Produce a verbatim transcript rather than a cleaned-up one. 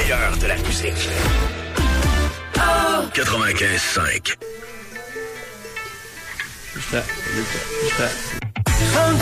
meilleur de la musique. Oh! quatre-vingt-quinze cinq. Juste à, juste à, juste à.